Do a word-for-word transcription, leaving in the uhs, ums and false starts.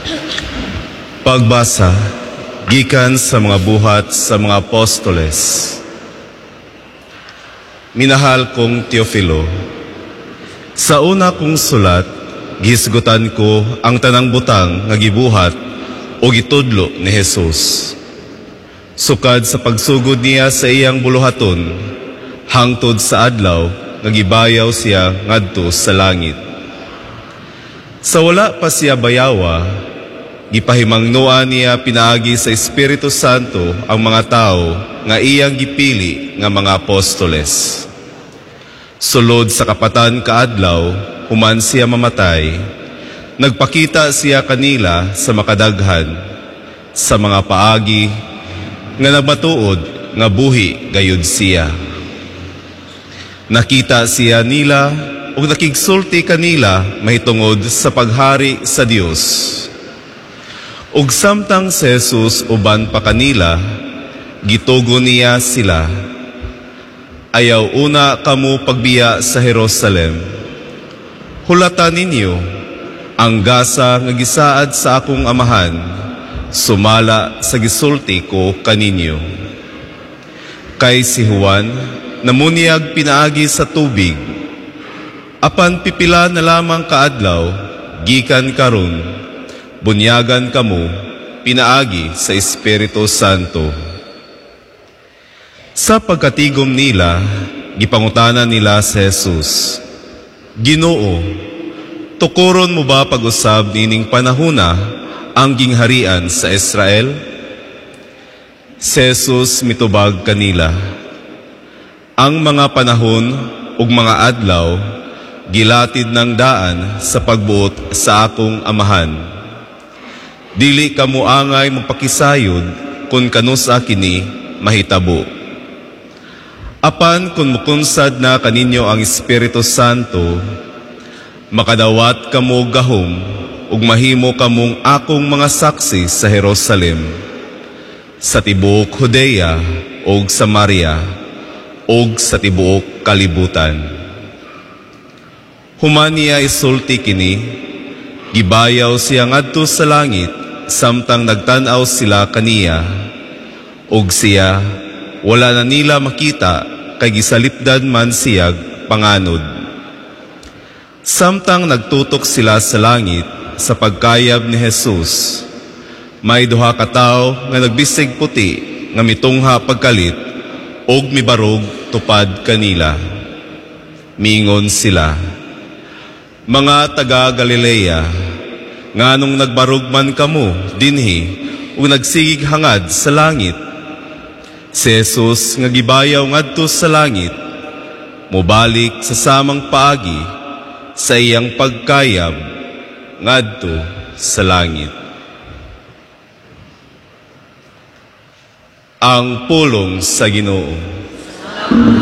Pagbasa gikan sa mga buhat sa mga apostoles. Minahal kong Teofilo, sa una kong sulat, gihisgutan ko ang tanang butang nga gibuhat o gitudlo ni Jesus. Sukad sa pagsugod niya sa iyang buluhaton, hangtod sa adlaw nga gibayaw siya ngadto sa langit. Sa wala pa siya bayawa, gipahimangnuan niya pinaagi sa Espiritu Santo ang mga tao nga iyang gipili nga mga apostoles. Sulod sa kapatan kaadlaw, human siya mamatay, nagpakita siya kanila sa makadaghan, sa mga paagi nga nagmatuod nga buhi gayud siya. Nakita siya nila ug nakigsulti kanila mahitungod sa paghari sa Dios. Ug samtang si Jesus uban pa kanila, gitugo niya sila. Ayaw una kamo pagbiya sa Jerusalem. Hulatan ninyo, ang gasa nga gisaad sa akong amahan, sumala sa gisulti ko kaninyo. Kay si Juan, namunyag pinaagi sa tubig, apan pipila na lamang kaadlaw, gikan karon, bunyagan kamo, pinaagi sa Espiritu Santo. Sa pagkatigom nila, gipangutanan nila si Jesus, Ginoo, tukuron mo ba pag-usab nining panahuna ang gingharian sa Israel? Si Jesus mitubag kanila, ang mga panahon ug mga adlaw, gilatid ng daan sa pagbuot sa akong amahan. Dili kamo angay magpakisayod kung kanusa kini mahitabo. Apan kung mukunsad na kaninyo ang Espiritu Santo, makadawat kamo gahom ug mahimo kamong akong mga saksi sa Jerusalem, sa tibuok Judea ug Samaria ug sa tibuok kalibutan. Human niya isulti kini, gibayaw siya ngadto sa langit samtang nagtanaw sila kaniya, ug siya wala na nila makita kay gisalipdan man siyag panganod. Samtang nagtutok sila sa langit sa pagkayab ni Jesus, may duha ka tawo nga nagbisig puti nga mitungha pagkalit og mibarog tupad kanila. Mingon sila, mga taga Galilea, nganong nagbarog man kamo dinhi ug nagsigig hangad sa langit? Si Jesus nga gibayaw ngadto sa langit, mobalik sa samang paagi sa iyang pagkayab ngadto sa langit. Ang pulong sa Ginoo.